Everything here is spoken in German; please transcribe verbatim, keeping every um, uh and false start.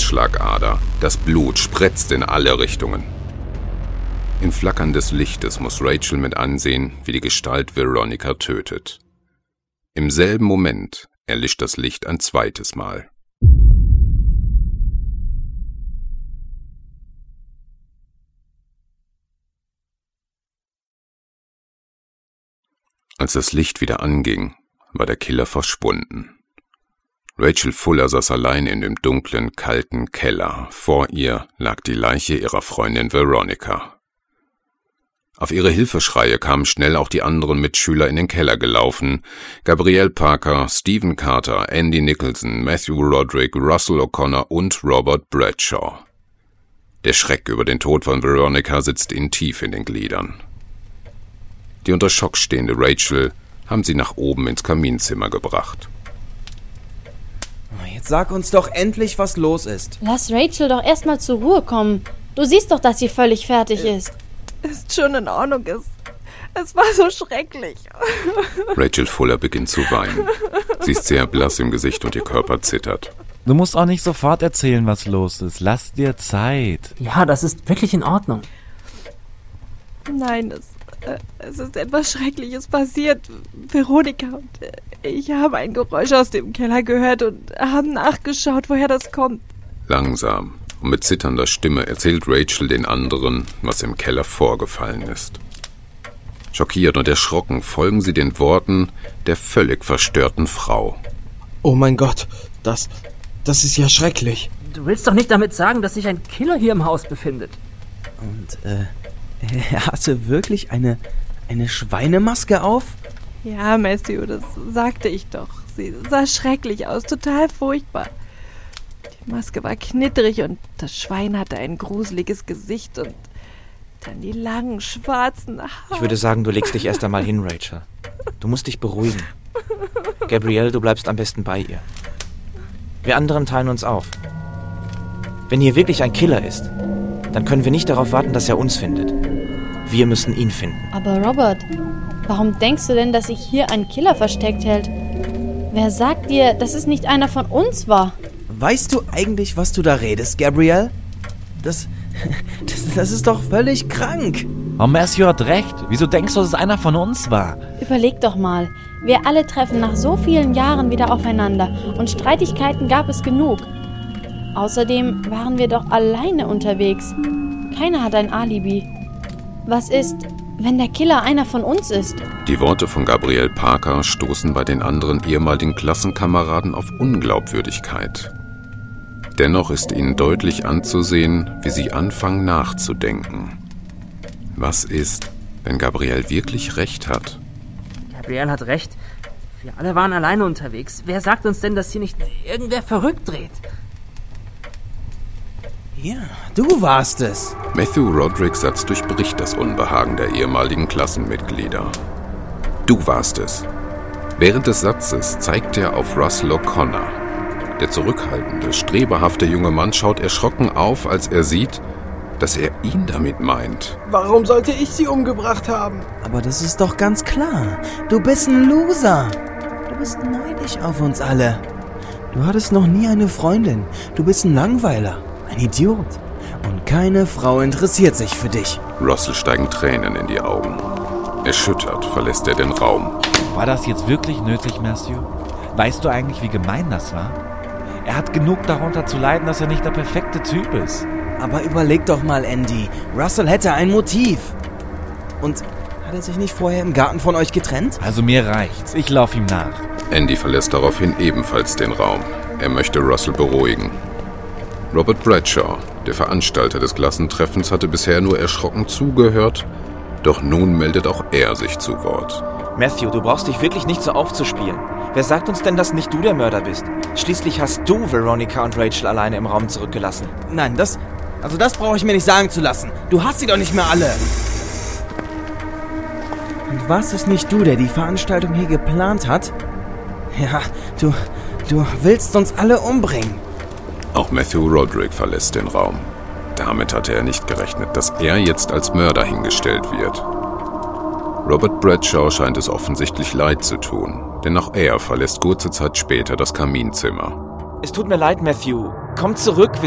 Halsschlagader. Das Blut spritzt in alle Richtungen. Im Flackern des Lichtes muss Rachel mit ansehen, wie die Gestalt Veronica tötet. Im selben Moment erlischt das Licht ein zweites Mal. Als das Licht wieder anging, war der Killer verschwunden. Rachel Fuller saß allein in dem dunklen, kalten Keller. Vor ihr lag die Leiche ihrer Freundin Veronica. Auf ihre Hilfeschreie kamen schnell auch die anderen Mitschüler in den Keller gelaufen. Gabrielle Parker, Stephen Carter, Andy Nicholson, Matthew Roderick, Russell O'Connor und Robert Bradshaw. Der Schreck über den Tod von Veronica sitzt ihnen tief in den Gliedern. Die unter Schock stehende Rachel haben sie nach oben ins Kaminzimmer gebracht. Jetzt sag uns doch endlich, was los ist. Lass Rachel doch erstmal zur Ruhe kommen. Du siehst doch, dass sie völlig fertig ist. Ist schon in Ordnung. Es, es war so schrecklich. Rachel Fuller beginnt zu weinen. Sie ist sehr blass im Gesicht und ihr Körper zittert. Du musst auch nicht sofort erzählen, was los ist. Lass dir Zeit. Ja, das ist wirklich in Ordnung. Nein, es, äh, es ist etwas Schreckliches passiert. Veronica und äh, ich haben ein Geräusch aus dem Keller gehört und haben nachgeschaut, woher das kommt. Langsam und mit zitternder Stimme erzählt Rachel den anderen, was im Keller vorgefallen ist. Schockiert und erschrocken folgen sie den Worten der völlig verstörten Frau. Oh mein Gott, das, das ist ja schrecklich. Du willst doch nicht damit sagen, dass sich ein Killer hier im Haus befindet. Und, äh, er hatte wirklich eine, eine Schweinemaske auf? Ja, Matthew, das sagte ich doch. Sie sah schrecklich aus, total furchtbar. Die Maske war knittrig und das Schwein hatte ein gruseliges Gesicht und dann die langen, schwarzen Haare. Ich würde sagen, du legst dich erst einmal hin, Rachel. Du musst dich beruhigen. Gabrielle, du bleibst am besten bei ihr. Wir anderen teilen uns auf. Wenn hier wirklich ein Killer ist, dann können wir nicht darauf warten, dass er uns findet. Wir müssen ihn finden. Aber Robert, warum denkst du denn, dass sich hier ein Killer versteckt hält? Wer sagt dir, dass es nicht einer von uns war? Weißt du eigentlich, was du da redest, Gabrielle? Das, das, das ist doch völlig krank. Oh, Matthew hat recht. Wieso denkst du, dass es einer von uns war? Überleg doch mal. Wir alle treffen nach so vielen Jahren wieder aufeinander und Streitigkeiten gab es genug. Außerdem waren wir doch alleine unterwegs. Keiner hat ein Alibi. Was ist, wenn der Killer einer von uns ist? Die Worte von Gabrielle Parker stoßen bei den anderen ehemaligen Klassenkameraden auf Unglaubwürdigkeit. Dennoch ist ihnen deutlich anzusehen, wie sie anfangen nachzudenken. Was ist, wenn Gabrielle wirklich recht hat? Gabrielle hat recht. Wir alle waren alleine unterwegs. Wer sagt uns denn, dass hier nicht irgendwer verrückt dreht? Ja, du warst es. Matthew Rodericks Satz durchbricht das Unbehagen der ehemaligen Klassenmitglieder. Du warst es. Während des Satzes zeigt er auf Russell O'Connor. Der zurückhaltende, strebehafte junge Mann schaut erschrocken auf, als er sieht, dass er ihn damit meint. Warum sollte ich sie umgebracht haben? Aber das ist doch ganz klar. Du bist ein Loser. Du bist neidisch auf uns alle. Du hattest noch nie eine Freundin. Du bist ein Langweiler, ein Idiot. Und keine Frau interessiert sich für dich. Russell steigen Tränen in die Augen. Erschüttert verlässt er den Raum. War das jetzt wirklich nötig, Matthew? Weißt du eigentlich, wie gemein das war? Er hat genug darunter zu leiden, dass er nicht der perfekte Typ ist. Aber überleg doch mal, Andy. Russell hätte ein Motiv. Und hat er sich nicht vorher im Garten von euch getrennt? Also mir reicht's. Ich lauf ihm nach. Andy verlässt daraufhin ebenfalls den Raum. Er möchte Russell beruhigen. Robert Bradshaw, der Veranstalter des Klassentreffens, hatte bisher nur erschrocken zugehört, doch nun meldet auch er sich zu Wort. Matthew, du brauchst dich wirklich nicht so aufzuspielen. Wer sagt uns denn, dass nicht du der Mörder bist? Schließlich hast du Veronica und Rachel alleine im Raum zurückgelassen. Nein, das... Also das brauche ich mir nicht sagen zu lassen. Du hast sie doch nicht mehr alle. Und warst es nicht du, der die Veranstaltung hier geplant hat? Ja, du... Du willst uns alle umbringen. Auch Matthew Roderick verlässt den Raum. Damit hatte er nicht gerechnet, dass er jetzt als Mörder hingestellt wird. Robert Bradshaw scheint es offensichtlich leid zu tun, denn auch er verlässt kurze Zeit später das Kaminzimmer. Es tut mir leid, Matthew. Komm zurück, wir